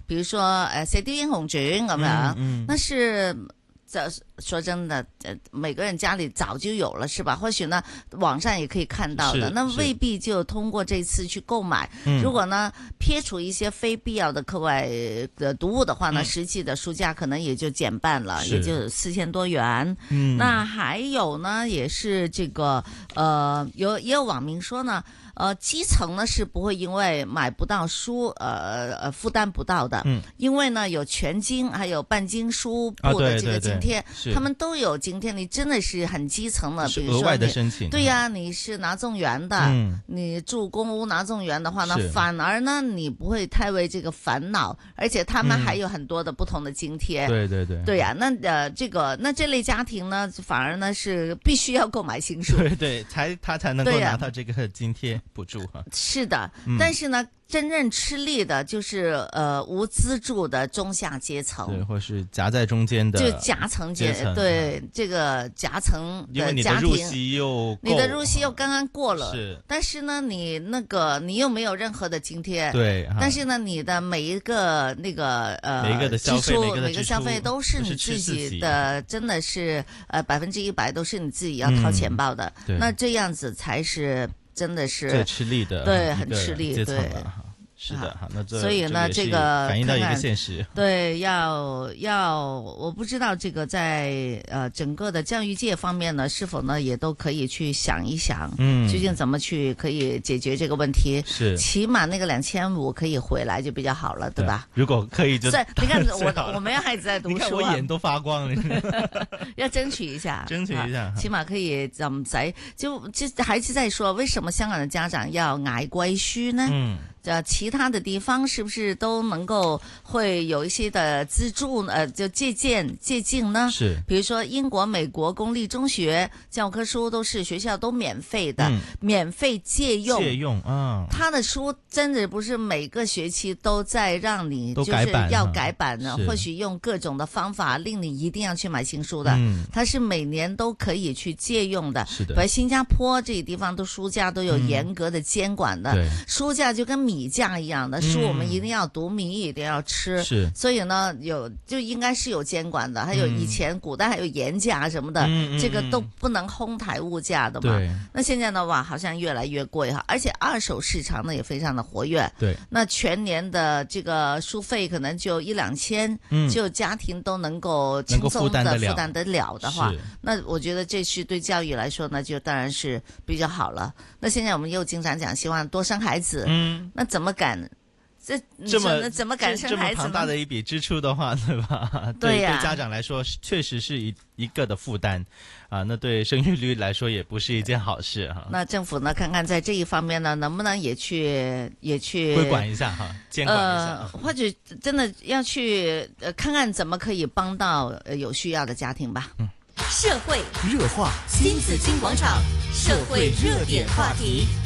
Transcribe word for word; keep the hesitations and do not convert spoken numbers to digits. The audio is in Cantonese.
比如說誒《射雕英雄傳》咁樣，嗯嗯、那是。這說真的，每個人家裏早就有了，是吧？或許呢，網上也可以看到的，那未必就通過這次去購買。如果呢，撇除一些非必要的課外的讀物的話呢，嗯、實際的書價可能也就減半了，也就四千多元。嗯，那還有呢，也是這個，呃，有也有網民說呢。呃，基層呢是不會因為買不到書，呃呃負擔不到的，嗯，因為呢有全金，還有半金書部的這個津貼，啊、對對對他們都有津貼。你真的是很基層的，比如說你額外的申請，對呀、啊，你是拿綜援的，嗯、你住公屋拿綜援的話呢，反而呢你不會太為這個煩惱，而且他們還有很多的不同的津貼。嗯、對對對，對呀、啊，那呃這個那這類家庭呢，反而呢是必須要購買新書， 對對，才他才能夠拿到這個津貼。補助哈， 是的，嗯、但是呢，真正吃力的就是呃無資助的中下階層， 對，或是夾在中間的， 就夾層階，對，嗯、這個夾層的家庭，因為你的入息又你的入息又剛剛過了， 是， 但是呢，你那個你又沒有任何的津貼， 對， 但是呢，你的每一個那個呃每一個的消費，每個的每個消費都是你自己的，真的是呃百分之一百都是你自己要掏錢包的， 嗯、 那這樣子才是。真的是最吃力的， 對，很吃力，對， 是的，哈，那所以呢，這個反映到一個現實， 對，要要，我不知道這個在呃整個的教育界方面呢，是否呢也都可以去想一想，嗯，究竟怎麼去可以解決這個問題？是，起碼那個兩千五可以回來就比較好了，對吧？ 如果可以就， 在你看我我們要孩子在讀書， 你看我眼都發光了， 要爭取一下， 爭取一下， 起碼可以怎麼在就就還是在說，為什麼香港的家長要捱貴書呢？嗯。呃，其他的地方是不是都能夠會有一些的資助？呃，就借鑑借鏡呢？是，比如說英國、美國公立中學教科書都是學校都免費的，嗯、免費借用。 借用啊， 他的書真的不是每個學期都在讓你就是要改版呢，或許用各種的方法令你一定要去買新書的。嗯，它是每年都可以去借用的。是的，而新加坡這些地方都書架都有嚴格的監管的，嗯、書架就跟米米價一樣的書，我們一定要讀，米一定要吃，是，所以呢，有就應該是有監管的。還有以前古代還有鹽價什麼的，嗯、這個都不能哄抬物價的嘛。對，那現在呢，哇，好像越來越貴哈，而且二手市場呢也非常的活躍。對，那全年的這個書費可能就一兩千，嗯、就家庭都能夠輕鬆的負擔得了的話，那我覺得這是對教育來說呢，就當然是比較好了。那現在我們又經常講，希望多生孩子，嗯，那怎麼敢這這麼怎麼敢生孩子呢？ 這麼龐大的一筆支出的話，對吧？ 對呀、啊， 對家長來說確實是一一個的負擔啊。那對生育率來說也不是一件好事哈。 那政府呢，看看在這一方面呢，能不能也去也去規管一下哈，監管一下， 呃、或者真的要去呃看看怎麼可以幫到呃有需要的家庭吧。嗯， 社會熱話，新紫荊廣場，社會熱點話題。